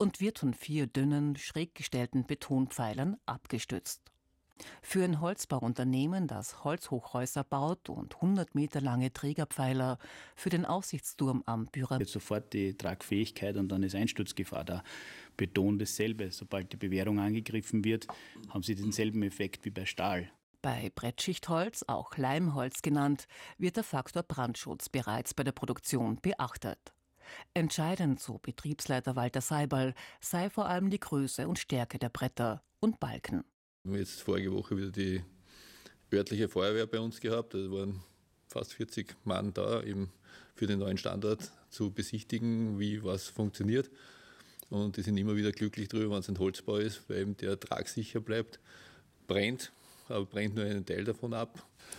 und wird von 4 dünnen, schräg gestellten Betonpfeilern abgestützt. Für ein Holzbauunternehmen, das Holzhochhäuser baut und 100 Meter lange Trägerpfeiler für den Aussichtsturm am Büramer. Jetzt sofort die Tragfähigkeit und dann ist Einsturzgefahr da. Beton dasselbe. Sobald die Bewehrung angegriffen wird, haben sie denselben Effekt wie bei Stahl. Bei Brettschichtholz, auch Leimholz genannt, wird der Faktor Brandschutz bereits bei der Produktion beachtet. Entscheidend, so Betriebsleiter Walter Seiberl, sei vor allem die Größe und Stärke der Bretter und Balken. Wir haben jetzt vorige Woche wieder die örtliche Feuerwehr bei uns gehabt. Es waren fast 40 Mann da, eben für den neuen Standort zu besichtigen, wie was funktioniert. Und die sind immer wieder glücklich darüber, wenn es ein Holzbau ist, weil eben der tragsicher bleibt, brennt, aber brennt nur einen Teil davon ab.